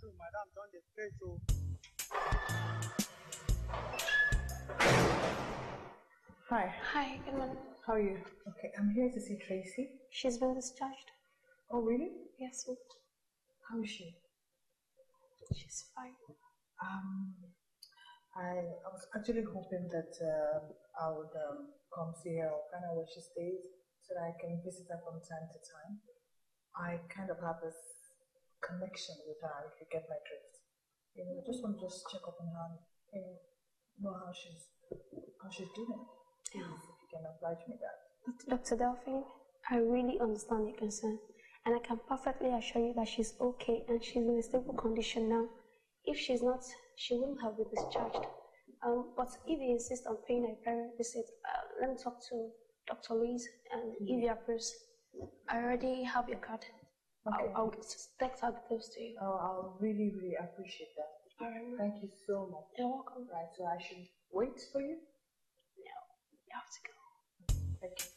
Madam, don't disgrace you. Hi. Hi, good morning. How are you? Okay, I'm here to see Tracy. She's been discharged. Oh, really? Yes, How is she? she's fine. I was actually hoping that I would come see her or find out where she stays so that I can visit her from time to time. I kind of have this connection with her, if you get my drift. You know, I just want to just check up on her and know how she's doing. Please, if you can oblige me that. Dr. Delphine, I really understand your concern, and I can perfectly assure you that she's okay and she's in a stable condition now. If she's not, she wouldn't have been discharged. But if you insist on paying a private visit, let me talk to Dr. Louise and if you approve. I already have your card. Okay. I'll text her details to you. Oh, I'll really, really appreciate that. All right. Thank you so much. You're welcome. Right, so I should wait for you? No, you have to go. Thank you.